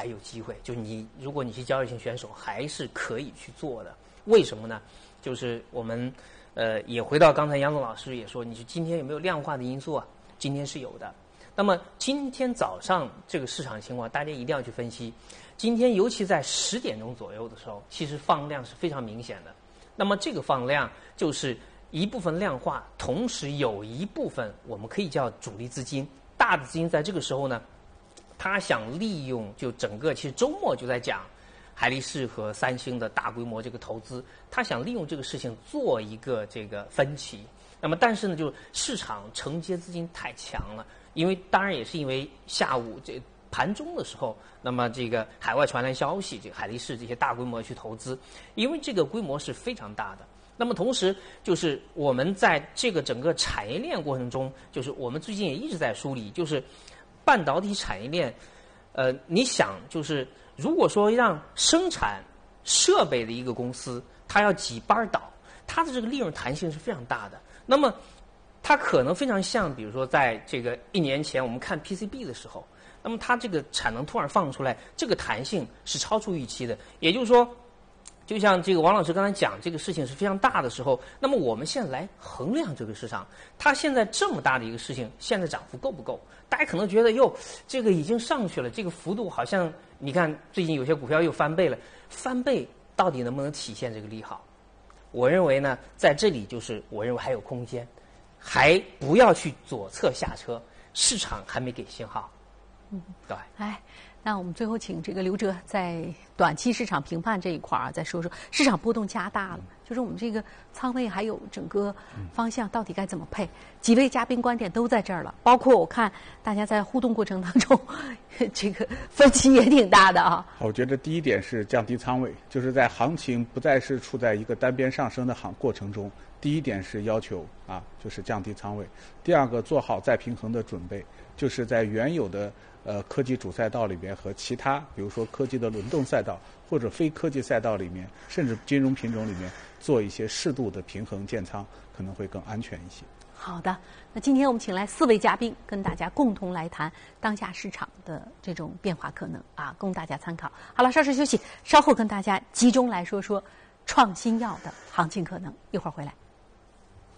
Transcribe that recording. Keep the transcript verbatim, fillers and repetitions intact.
还有机会。就是你如果你是交易型选手，还是可以去做的。为什么呢？就是我们呃也回到刚才杨总老师也说，你是今天有没有量化的因素啊？今天是有的。那么今天早上这个市场情况，大家一定要去分析。今天尤其在十点钟左右的时候，其实放量是非常明显的。那么这个放量就是一部分量化，同时有一部分我们可以叫主力资金，大的资金在这个时候呢，他想利用就整个其实周末就在讲海力士和三星的大规模这个投资，他想利用这个事情做一个这个分歧。那么但是呢，就市场承接资金太强了，因为当然也是因为下午这盘中的时候，那么这个海外传来消息，这个海力士这些大规模去投资，因为这个规模是非常大的。那么同时就是我们在这个整个产业链过程中，就是我们最近也一直在梳理，就是半导体产业链，呃，你想就是如果说让生产设备的一个公司，它要几班倒，它的这个利润弹性是非常大的。那么它可能非常像，比如说在这个一年前我们看 P C B 的时候，那么它这个产能突然放出来，这个弹性是超出预期的。也就是说，就像这个王老师刚才讲，这个事情是非常大的时候，那么我们现在来衡量这个市场，它现在这么大的一个事情，现在涨幅够不够？大家可能觉得哟，这个已经上去了，这个幅度好像你看最近有些股票又翻倍了，翻倍到底能不能体现这个利好？我认为呢，在这里就是我认为还有空间，还不要去左侧下车，市场还没给信号。 嗯， 对。 哎，那我们最后请这个刘哲在短期市场评判这一块啊，再说说市场波动加大了，嗯、就是我们这个仓位还有整个方向到底该怎么配？几位嘉宾观点都在这儿了，包括我看大家在互动过程当中，这个分歧也挺大的啊。 我觉得第一点是降低仓位，就是在行情不再是处在一个单边上升的行过程中，第一点是要求啊，就是降低仓位。第二个，做好再平衡的准备，就是在原有的呃科技主赛道里边和其他比如说科技的轮动赛道或者非科技赛道里面，甚至金融品种里面做一些适度的平衡建仓，可能会更安全一些。 好的，那今天我们请来四位嘉宾，跟大家共同来谈当下市场的这种变化可能啊，供大家参考。好了，稍事休息，稍后跟大家集中来说说创新药的行情可能，一会儿回来。